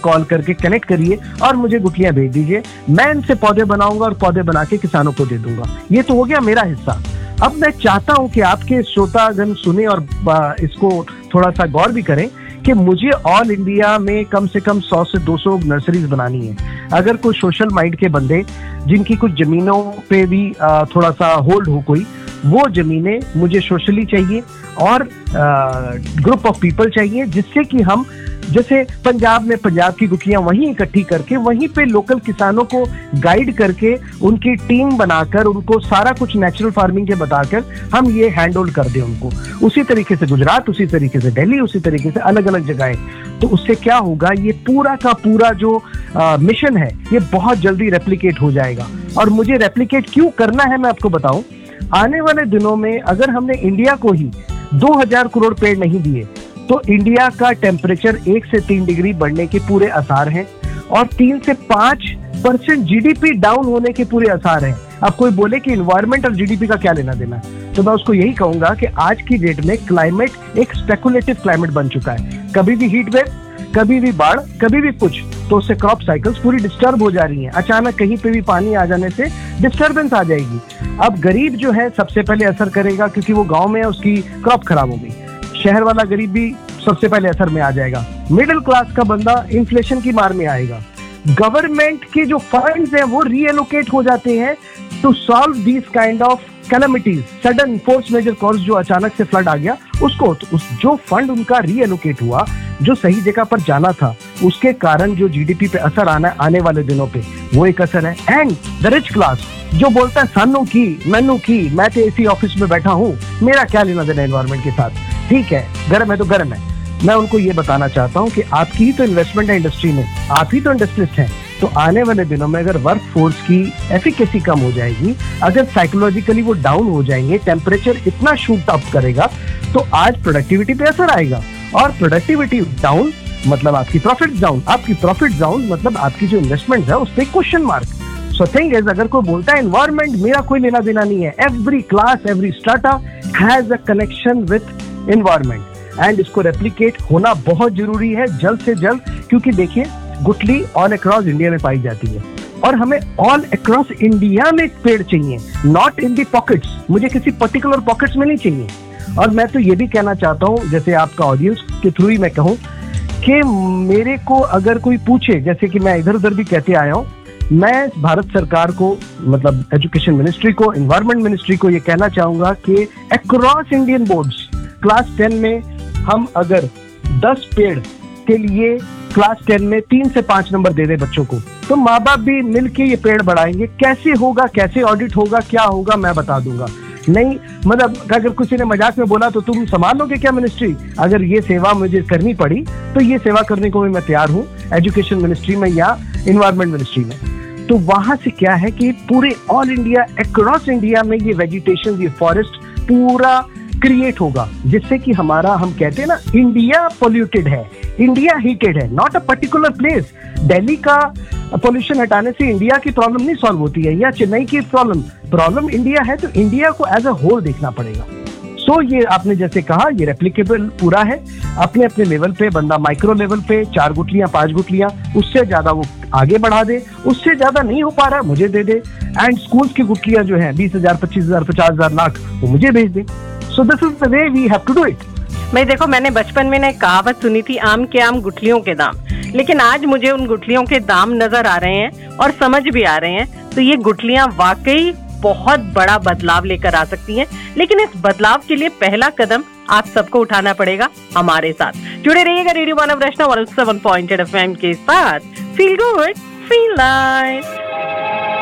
Call करके connect करिए और मुझे गुठलियां भेज दीजिए। मैं इनसे पौधे बनाऊंगा और पौधे बना के किसानों को दे दूंगा। ये तो हो गया मेरा हिस्सा। अब मैं चाहता हूं कि आपके श्रोतागण सुने और इसको थोड़ा सा गौर भी करें कि मुझे ऑल इंडिया में कम से कम 100 से 200 नर्सरीज बनानी है। अगर कोई सोशल माइंड के बंदे जिनकी कुछ जमीनों पे भी थोड़ा सा होल्ड हो कोई, वो जमीनें मुझे सोशली चाहिए और ग्रुप ऑफ पीपल चाहिए, जिससे कि हम जैसे पंजाब में पंजाब की गुठलियां वहीं इकट्ठी करके वहीं पे लोकल किसानों को गाइड करके उनकी टीम बनाकर उनको सारा कुछ नेचुरल फार्मिंग के बताकर हम ये हैंड होल्ड कर दें उनको। उसी तरीके से गुजरात, उसी तरीके से दिल्ली, उसी तरीके से अलग अलग जगहें। तो उससे क्या होगा, ये पूरा का पूरा जो मिशन है ये बहुत जल्दी रेप्लिकेट हो जाएगा। और मुझे रेप्लिकेट क्यों करना है मैं आपको बताऊं। आने वाले दिनों में अगर हमने इंडिया को ही 2000 करोड़ पेड़ नहीं दिए तो इंडिया का टेम्परेचर 1 से 3 डिग्री बढ़ने के पूरे आसार हैं और 3 से 5% जीडीपी डाउन होने के पूरे आसार हैं। अब कोई बोले कि एनवायरनमेंट और जीडीपी का क्या लेना देना है, तो मैं उसको यही कहूंगा कि आज की डेट में क्लाइमेट एक स्पेकुलेटिव क्लाइमेट बन चुका है। कभी भी हीट वेव, कभी भी बाढ़, कभी भी कुछ, तो उससे क्रॉप साइकिल्स पूरी डिस्टर्ब हो जा रही हैं। अचानक कहीं पे भी पानी आ जाने से डिस्टर्बेंस आ जाएगी। अब गरीब जो है सबसे पहले असर करेगा, क्योंकि वो गांव में है, उसकी क्रॉप खराब हो गई। शहर वाला गरीब भी सबसे पहले असर में आ जाएगा। मिडिल क्लास का बंदा इन्फ्लेशन की मार में आएगा। गवर्नमेंट के जो फंड्स हैं वो रीएलोकेट हो जाते हैं to solve these kind of calamities, sudden force major cause, जो अचानक से फ्लड आ गया उसको, तो जो फंड उनका रीएलोकेट हुआ, जो सही जगह पर जाना था, उसके कारण जो जीडीपी पे असर आने वाले दिनों पे वो एक असर है। एंड द रिच क्लास जो बोलता है सानू की मैनू की, मैं तो एसी ऑफिस में बैठा हूँ, मेरा क्या लेना देना एनवायरमेंट के साथ, ठीक है गर्म है तो गर्म है। मैं उनको ये बताना चाहता हूँ कि आपकी ही तो इन्वेस्टमेंट है इंडस्ट्री में, आप ही तो इंडस्ट्रियलिस्ट हैं। तो आने वाले दिनों में अगर वर्क फोर्स की एफिकेसी कम हो जाएगी, अगर साइकोलॉजिकली वो डाउन हो जाएंगे, टेम्परेचर इतना शूट अप करेगा, तो आज प्रोडक्टिविटी पे असर आएगा। और प्रोडक्टिविटी डाउन मतलब आपकी प्रॉफिट डाउन, आपकी प्रॉफिट डाउन मतलब आपकी जो इन्वेस्टमेंट है उस पर question mark. So thing is, अगर कोई बोलता है एनवायरमेंट मेरा कोई लेना देना नहीं है, every class, every startup has a connection with environment and इसको रेप्लिकेट होना बहुत जरूरी है जल्द से जल्द। क्योंकि देखिए गुठली ऑल अक्रॉस इंडिया में पाई जाती है और हमें ऑल अक्रॉस इंडिया में पेड़ चाहिए, नॉट इन दी पॉकेट्स। मुझे किसी पर्टिकुलर पॉकेट्स में नहीं चाहिए। और मैं तो ये भी कहना चाहता हूँ, जैसे आपका ऑडियंस के थ्रू ही मैं कहूँ कि मेरे को अगर कोई पूछे, जैसे कि मैं इधर उधर भी कहते आया हूँ, मैं भारत सरकार को मतलब एजुकेशन मिनिस्ट्री को, एनवायरमेंट मिनिस्ट्री को ये कहना चाहूंगा कि अक्रॉस इंडियन बोर्ड्स क्लास 10 में हम अगर 10 पेड़ के लिए क्लास 10 में 3 से 5 नंबर दे दे बच्चों को, तो माँ बाप भी मिलके ये पेड़ बढ़ाएंगे। कैसे होगा, कैसे ऑडिट होगा, क्या होगा, मैं बता दूंगा। नहीं मतलब अगर किसी ने मजाक में बोला तो तुम संभाल लोगे क्या मिनिस्ट्री, अगर ये सेवा मुझे करनी पड़ी तो ये सेवा करने को भी मैं तैयार हूँ, एजुकेशन मिनिस्ट्री में या एनवायरमेंट मिनिस्ट्री में। तो वहां से क्या है कि पूरे ऑल इंडिया, अक्रॉस इंडिया में ये वेजिटेशन, ये फॉरेस्ट पूरा क्रिएट होगा, जिससे कि हमारा, हम कहते हैं ना, इंडिया पोल्यूटेड है, इंडिया हीटेड है, not a particular place. Delhi का पोल्यूशन हटाने से इंडिया की प्रॉब्लम नहीं सॉल्व होती है, या चेन्नई की प्रॉब्लम इंडिया है, तो इंडिया को एज अ होल देखना पड़ेगा। सो ये आपने जैसे कहा, ये रेप्लिकेबल पूरा है। अपने अपने लेवल पे बंदा माइक्रो लेवल पे 4 गुठलियां 5 गुठलियां, उससे ज्यादा वो आगे बढ़ा दे, उससे ज्यादा नहीं हो पा रहा मुझे दे दे। एंड स्कूल्स की गुठलियां जो है 20,000 25,000 50,000 लाख, वो मुझे भेज दे। So this is the way we have to do it. मैं देखो, मैंने बचपन में एक कहावत सुनी थी, आम के आम गुठलियों के दाम, लेकिन आज मुझे उन गुठलियों के दाम नजर आ रहे हैं और समझ भी आ रहे हैं। तो ये गुठलियां वाकई बहुत बड़ा बदलाव लेकर आ सकती हैं, लेकिन इस बदलाव के लिए पहला कदम आप सबको उठाना पड़ेगा हमारे साथ। जुड़े रहिएगा रेडियो मानव रचना 107.8 FM के साथ। Feel good, feel light.